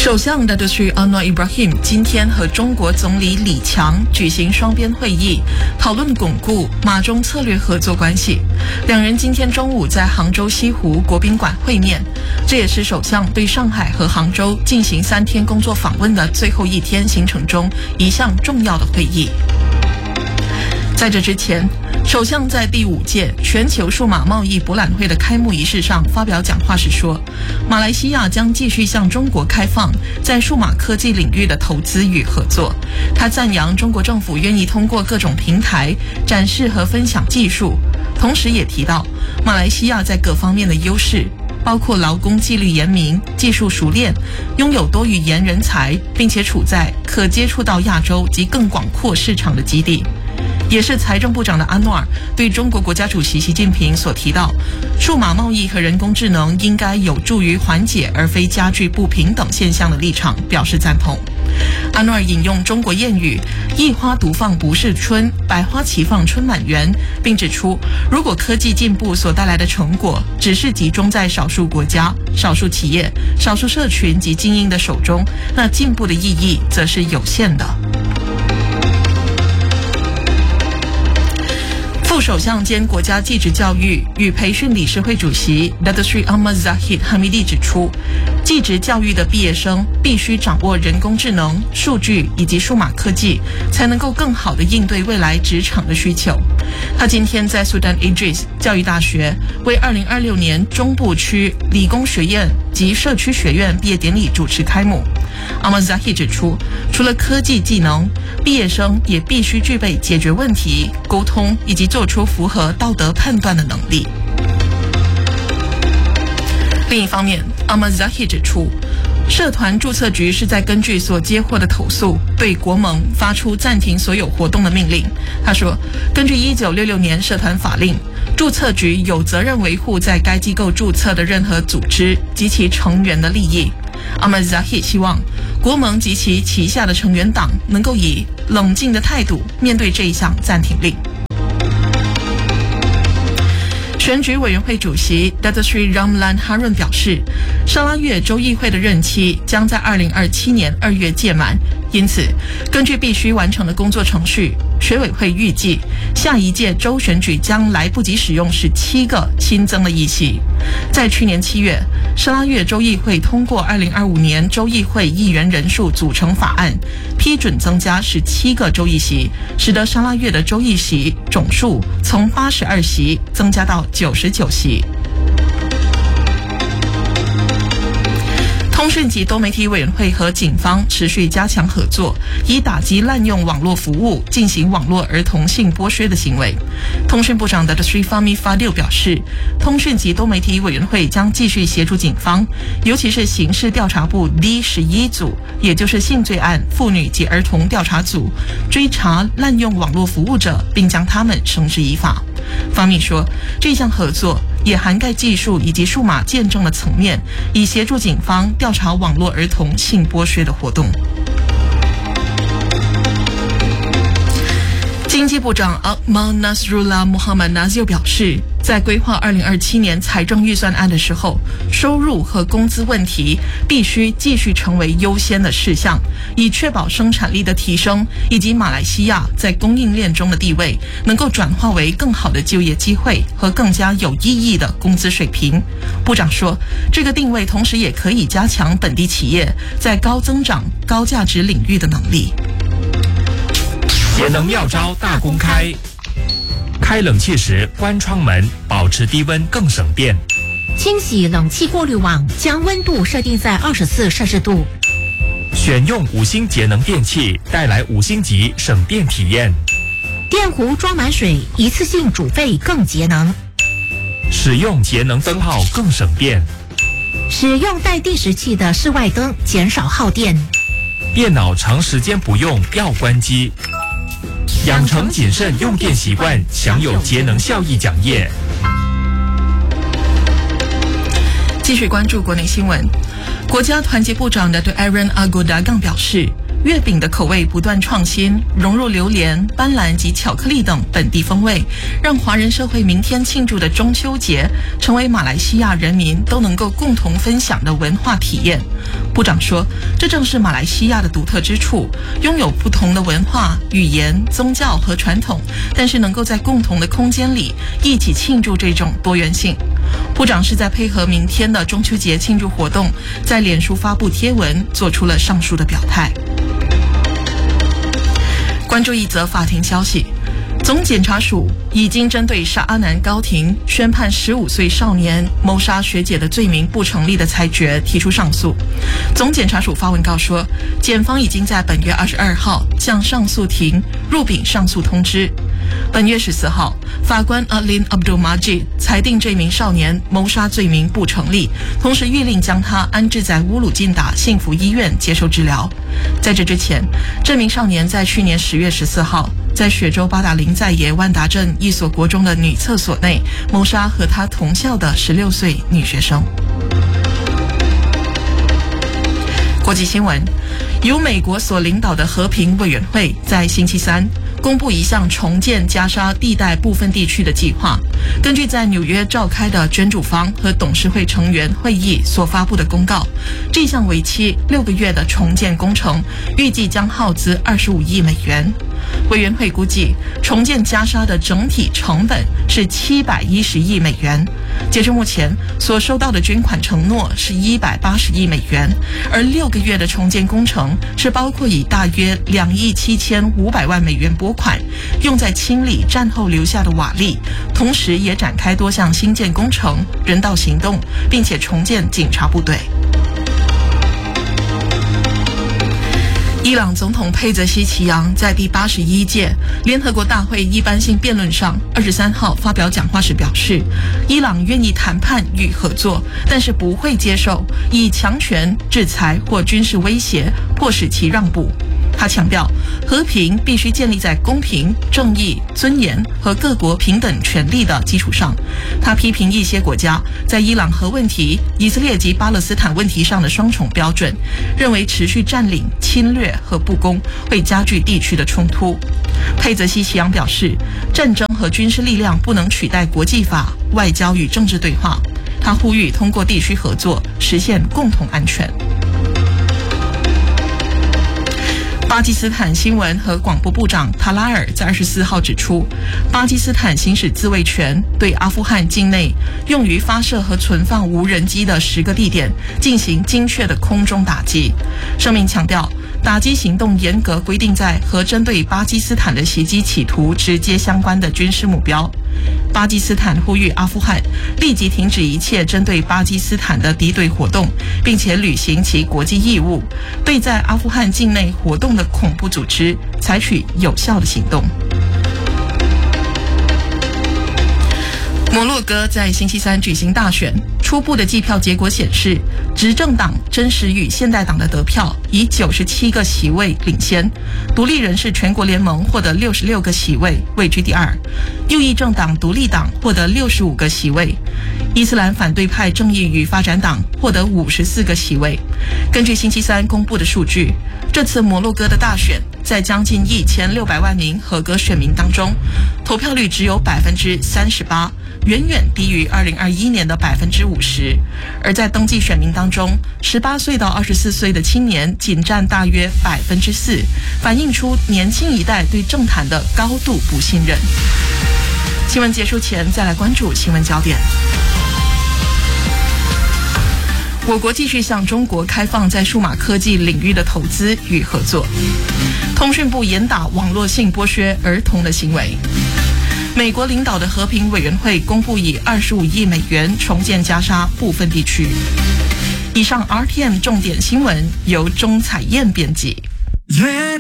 首相 Datuk Seri Anwar Ibrahim 今天和中国总理李强举行双边会议，讨论巩固马中策略合作关系。两人今天中午在杭州西湖国宾馆会面，这也是首相对上海和杭州进行3天工作访问的最后一天行程中一项重要的会议。在这之前，首相在第5届全球数码贸易博览会的开幕仪式上发表讲话时说，马来西亚将继续向中国开放在数码科技领域的投资与合作。他赞扬中国政府愿意通过各种平台展示和分享技术，同时也提到马来西亚在各方面的优势，包括劳工纪律严明、技术熟练，拥有多语言人才，并且处在可接触到亚洲及更广阔市场的基地。也是财政部长的安诺尔对中国国家主席习近平所提到数码贸易和人工智能应该有助于缓解而非加剧不平等现象的立场表示赞同。安诺尔引用中国谚语“一花独放不是春，百花齐放春满园”，并指出，如果科技进步所带来的成果只是集中在少数国家、少数企业、少数社群及精英的手中，那进步的意义则是有限的。副首相兼国家技职教育与培训理事会主席 Datuk Seri Ahmad Zahid Hamidi 指出，技职教育的毕业生必须掌握人工智能、数据以及数码科技，才能够更好地应对未来职场的需求。他今天在 Sultan Idris 教育大学为2026年中部区理工学院及社区学院毕业典礼主持开幕。Ahmad Zahid 指出，除了科技技能，毕业生也必须具备解决问题、沟通以及做出符合道德判断的能力。另一方面， Ahmad Zahid 指出，社团注册局是在根据所接获的投诉，对国盟发出暂停所有活动的命令。他说，根据1966年社团法令，注册局有责任维护在该机构注册的任何组织及其成员的利益。Ahmad Zahid 希望国盟及其旗下的成员党能够以冷静的态度面对这一项暂停令。选举委员会主席 Datuk Seri Ramlan Harun 表示，沙拉越州议会的任期将在2027年2月届满，因此根据必须完成的工作程序，选委会预计下一届州选举将来不及使用17个新增的议席。在去年7月，沙拉越州议会通过2025年州议会议员人数组成法案，批准增加17个州议席，使得沙拉越的州议席总数从82席增加到99席。通讯及多媒体委员会和警方持续加强合作，以打击滥用网络服务进行网络儿童性剥削的行为。通讯部长 Datuk Seri Fahmi Fadil 表示，通讯及多媒体委员会将继续协助警方，尤其是刑事调查部 D11 组，也就是性罪案、妇女及儿童调查组，追查滥用网络服务者，并将他们绳之以法。方密说，这项合作也涵盖技术以及数码见证的层面，以协助警方调查网络儿童性剥削的活动。经济部长 Akmal Nasrullah Muhammad Nazir 表示，在规划2027年财政预算案的时候，收入和工资问题必须继续成为优先的事项，以确保生产力的提升以及马来西亚在供应链中的地位能够转化为更好的就业机会和更加有意义的工资水平。部长说，这个定位同时也可以加强本地企业在高增长、高价值领域的能力。 节能妙招大公开，开冷气时关窗门，保持低温更省电。 清洗冷气过滤网，将温度设定在24摄氏度。 选用5星节能电器，带来5星级省电体验。 电壶装满水，一次性煮沸更节能。 使用节能灯泡更省电。 使用带计时器的室外灯，减少耗电。 电脑长时间不用要关机。养成谨慎用电习惯，享有节能效益奖业。 继续关注国内新闻，国家团结部长Datuk Aaron Agodagang 表示，月饼的口味不断创新，融入榴莲、斑斓及巧克力等本地风味，让华人社会明天庆祝的中秋节成为马来西亚人民都能够共同分享的文化体验。 部长说，这正是马来西亚的独特之处，拥有不同的文化、语言、宗教和传统，但是能够在共同的空间里一起庆祝这种多元性。部长是在配合明天的中秋节庆祝活动，在脸书发布贴文，做出了上述的表态。关注一则法庭消息，总检察署已经针对沙阿南高庭宣判15岁少年谋杀学姐的罪名不成立的裁决提出上诉。总检察署发文告说，检方已经在本月22号向上诉庭入禀上诉通知。本月14号，法官 Alin Abdul Majid 裁定这名少年谋杀罪名不成立，同时谕令将他安置在乌鲁劲达幸福医院接受治疗。在这之前，这名少年在去年10月14号在雪州八达岭在野万达镇一所国中的女厕所内谋杀和他同校的16岁女学生。国际新闻，由美国所领导的和平委员会在星期三公布一项重建加沙地带部分地区的计划。根据在纽约召开的捐助方和董事会成员会议所发布的公告，这项为期6个月的重建工程预计将耗资25亿美元。委员会估计，重建加沙的整体成本是710亿美元。截至目前，所收到的捐款承诺是180亿美元，而6个月的重建工程是包括以大约2亿7500万美元拨款，用在清理战后留下的瓦砾，同时也展开多项新建工程、人道行动，并且重建警察部队。伊朗总统佩泽西奇扬在第81届联合国大会一般性辩论上23号发表讲话时表示，伊朗愿意谈判与合作，但是不会接受以强权、制裁或军事威胁迫使其让步。他强调，和平必须建立在公平、正义、尊严和各国平等权利的基础上。他批评一些国家在伊朗核问题、以色列及巴勒斯坦问题上的双重标准，认为持续占领、侵略和不公会加剧地区的冲突。佩泽西奇扬表示，战争和军事力量不能取代国际法、外交与政治对话。他呼吁通过地区合作实现共同安全。巴基斯坦新闻和广播部长塔拉尔在24号指出，巴基斯坦行使自卫权，对阿富汗境内用于发射和存放无人机的10个地点进行精确的空中打击。声明强调，打击行动严格规定在和针对巴基斯坦的袭击企图直接相关的军事目标。巴基斯坦呼吁阿富汗立即停止一切针对巴基斯坦的敌对活动，并且履行其国际义务，对在阿富汗境内活动的恐怖组织采取有效的行动。摩洛哥在星期三举行大选，初步的计票结果显示，执政党真实与现代党的得票以97个席位领先，独立人士全国联盟获得66个席位，位居第二，右翼政党独立党获得65个席位，伊斯兰反对派正义与发展党获得54个席位。根据星期三公布的数据，这次摩洛哥的大选在将近1600万名合格选民当中，投票率只有38%，远远低于2021年的50%。而在登记选民当中，18岁到24岁的青年仅占大约4%，反映出年轻一代对政坛的高度不信任。新闻结束前，再来关注新闻焦点。我国继续向中国开放在数码科技领域的投资与合作。通讯部严打网络性剥削儿童的行为。美国领导的和平委员会公布以25亿美元重建加沙部分地区。以上 RTM 重点新闻由钟彩燕编辑。